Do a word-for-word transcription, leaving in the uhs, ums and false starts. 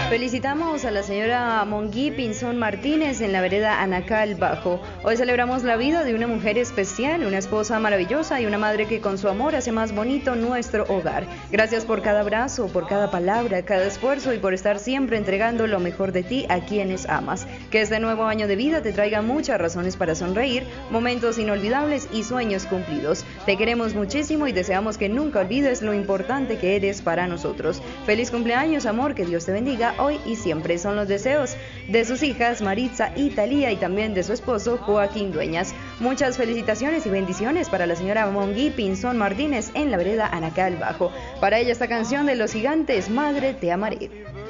Felicitamos a la señora Monguí Pinzón Martínez en la vereda Anacal Bajo. Hoy celebramos la vida de una mujer especial, una esposa maravillosa y una madre que con su amor hace más bonito nuestro hogar. Gracias por cada abrazo, por cada palabra, cada esfuerzo y por estar siempre entregando lo mejor de ti a quienes amas. Que este nuevo año de vida te traiga muchas razones para sonreír, momentos inolvidables y sueños cumplidos. Te queremos muchísimo y deseamos que nunca olvides lo importante que eres para nosotros. Feliz cumpleaños, amor, que Dios te bendiga hoy y siempre. Son los deseos de sus hijas Maritza y Talía y también de su esposo Joaquín Dueñas. Muchas felicitaciones y bendiciones para la señora Monguí Pinzón Martínez en la vereda Anacal Bajo. Para ella esta canción de Los Gigantes, Madre te amaré.